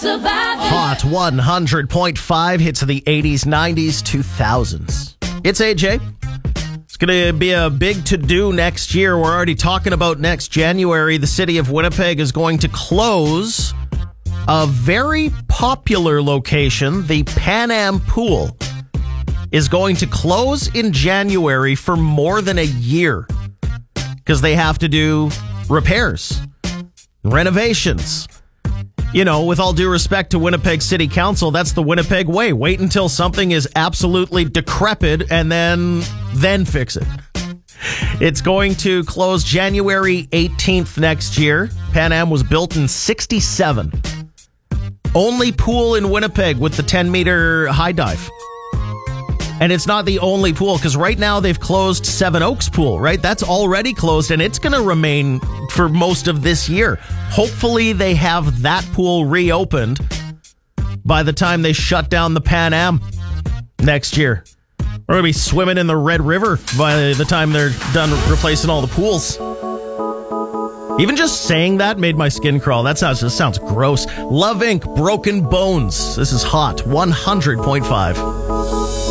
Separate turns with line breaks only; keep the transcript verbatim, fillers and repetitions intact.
surviving.
Hot one hundred point five, hits of the eighties, nineties, two thousands. It's A J. It's going to be a big to-do next year. We're already talking about next January. The city of Winnipeg is going to close a very popular location. The Pan Am Pool is going to close in January for more than a year because they have to do repairs, renovations. You know, with all due respect to Winnipeg City Council, that's the Winnipeg way. Wait until something is absolutely decrepit and then then fix it. It's going to close January eighteenth next year. Pan Am was built in sixty-seven. Only pool in Winnipeg with the ten-meter high dive. And it's not the only pool, because right now they've closed Seven Oaks Pool, right? That's already closed, and it's going to remain for most of this year. Hopefully they have that pool reopened by the time they shut down the Pan Am next year. We're going to be swimming in the Red River by the time they're done replacing all the pools. Even just saying that made my skin crawl. That sounds just sounds gross. Love Incorporated, Broken Bones. This is Hot one hundred point five.